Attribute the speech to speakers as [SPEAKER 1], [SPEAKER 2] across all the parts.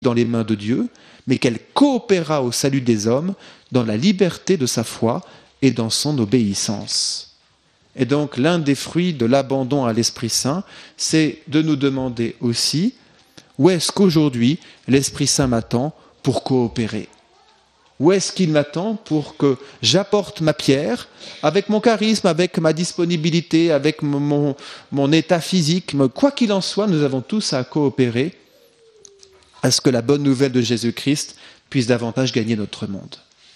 [SPEAKER 1] dans les mains de Dieu, mais qu'elle coopérera au salut des hommes dans la liberté de sa foi et dans son obéissance. Et donc, l'un des fruits de l'abandon à l'Esprit Saint, c'est de nous demander aussi où est-ce qu'aujourd'hui l'Esprit Saint m'attend pour coopérer ? Où est-ce qu'il m'attend pour que j'apporte ma pierre avec mon charisme, avec ma disponibilité, avec mon état physique. Quoi qu'il en soit, nous avons tous à coopérer à ce que la bonne nouvelle de Jésus-Christ puisse davantage gagner notre monde.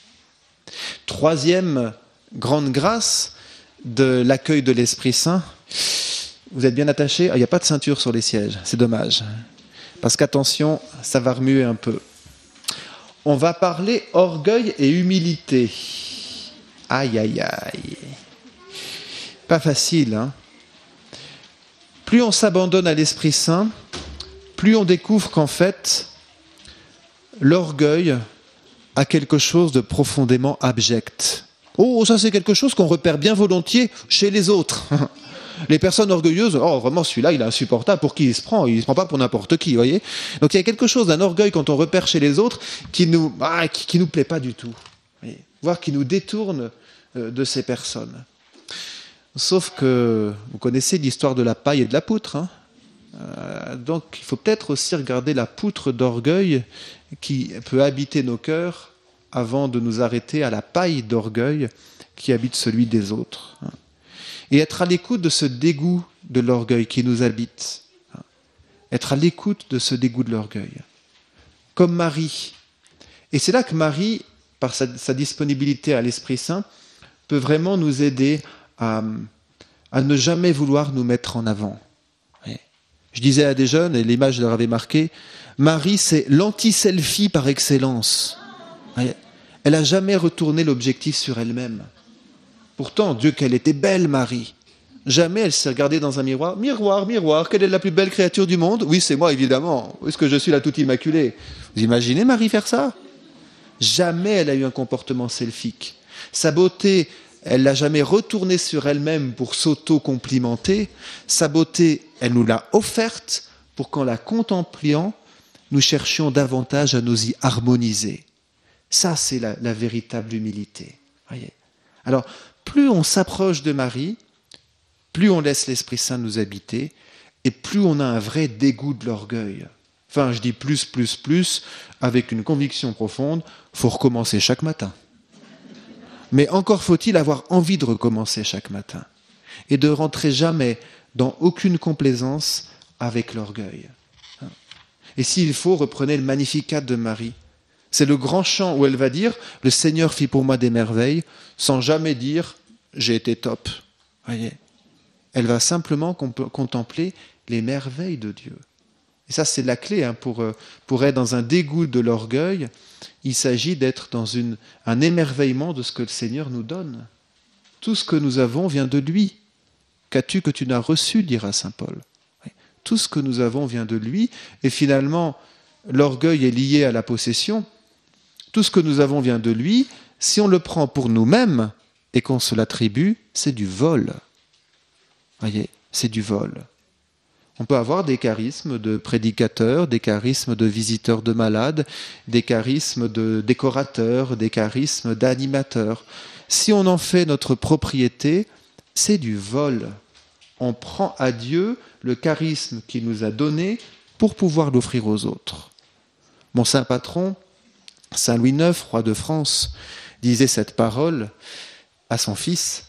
[SPEAKER 1] Troisième grande grâce de l'accueil de l'Esprit Saint. Vous êtes bien attachés ? Il n'y a pas de ceinture sur les sièges, c'est dommage. Parce qu'attention, ça va remuer un peu. On va parler orgueil et humilité. Aïe, aïe, aïe. Pas facile, hein ? Plus on s'abandonne à l'Esprit Saint, plus on découvre qu'en fait, l'orgueil a quelque chose de profondément abject. Oh, ça c'est quelque chose qu'on repère bien volontiers chez les autres. Les personnes orgueilleuses, oh vraiment celui-là il est insupportable, pour qui il se prend pas pour n'importe qui, vous voyez. Donc il y a quelque chose d'un orgueil quand on repère chez les autres qui nous plaît pas du tout, voire qui nous détourne de ces personnes. Sauf que vous connaissez l'histoire de la paille et de la poutre, hein. Donc il faut peut-être aussi regarder la poutre d'orgueil qui peut habiter nos cœurs avant de nous arrêter à la paille d'orgueil qui habite celui des autres. Et être à l'écoute de ce dégoût de l'orgueil qui nous habite. Être à l'écoute de ce dégoût de l'orgueil. Comme Marie. Et c'est là que Marie, par sa disponibilité à l'Esprit Saint, peut vraiment nous aider à ne jamais vouloir nous mettre en avant. Je disais à des jeunes, et l'image leur avait marqué, Marie, c'est l'anti-selfie par excellence. Elle n'a jamais retourné l'objectif sur elle-même. Pourtant, Dieu, qu'elle était belle, Marie. Jamais elle s'est regardée dans un miroir. Miroir, miroir, quelle est la plus belle créature du monde ? Oui, c'est moi, évidemment. Est-ce que je suis la toute immaculée ? Vous imaginez Marie faire ça ? Jamais elle a eu un comportement selfique. Sa beauté, elle l'a jamais retournée sur elle-même pour s'auto-complimenter. Sa beauté, elle nous l'a offerte pour qu'en la contemplant, nous cherchions davantage à nous y harmoniser. Ça, c'est la véritable humilité. Voyez ? Alors, plus on s'approche de Marie, plus on laisse l'Esprit Saint nous habiter, et plus on a un vrai dégoût de l'orgueil. Enfin, je dis plus, avec une conviction profonde, il faut recommencer chaque matin. Mais encore faut-il avoir envie de recommencer chaque matin, et de rentrer jamais dans aucune complaisance avec l'orgueil. Et s'il faut, reprenez le Magnificat de Marie. C'est le grand chant où elle va dire « Le Seigneur fit pour moi des merveilles » sans jamais dire « j'ai été top ». Voyez, elle va simplement contempler les merveilles de Dieu. Et ça, c'est la clé pour être dans un dégoût de l'orgueil. Il s'agit d'être dans un émerveillement de ce que le Seigneur nous donne. Tout ce que nous avons vient de lui. Qu'as-tu que tu n'as reçu, dira saint Paul. Tout ce que nous avons vient de lui. Et finalement, l'orgueil est lié à la possession. Tout ce que nous avons vient de lui. Si on le prend pour nous-mêmes et qu'on se l'attribue, c'est du vol. Voyez, c'est du vol. On peut avoir des charismes de prédicateurs, des charismes de visiteurs de malades, des charismes de décorateurs, des charismes d'animateurs. Si on en fait notre propriété, c'est du vol. On prend à Dieu le charisme qu'il nous a donné pour pouvoir l'offrir aux autres. Mon saint patron, Saint Louis IX, roi de France, disait cette parole à son fils,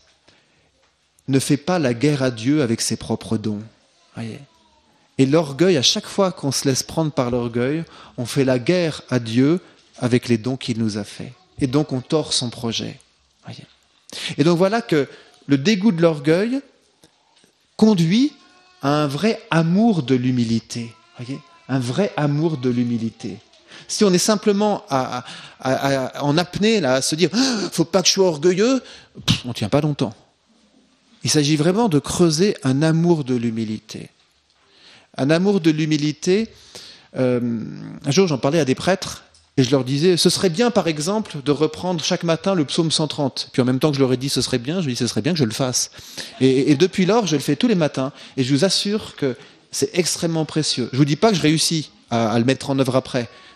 [SPEAKER 1] « Ne fais pas la guerre à Dieu avec ses propres dons. » Voyez. Et l'orgueil, à chaque fois qu'on se laisse prendre par l'orgueil, on fait la guerre à Dieu avec les dons qu'il nous a faits. Et donc on tord son projet. Voyez. Et donc voilà que le dégoût de l'orgueil conduit à un vrai amour de l'humilité. Voyez, un vrai amour de l'humilité. Si on est simplement en apnée là, à se dire « faut pas que je sois orgueilleux », on ne tient pas longtemps. Il s'agit vraiment de creuser un amour de l'humilité. Un amour de l'humilité. Un jour, j'en parlais à des prêtres et je leur disais, ce serait bien, par exemple, de reprendre chaque matin le psaume 130. Puis en même temps que je leur ai dit, ce serait bien, je dis, ce serait bien que je le fasse. Et depuis lors, je le fais tous les matins et je vous assure que c'est extrêmement précieux. Je vous dis pas que je réussis. à le mettre en œuvre après.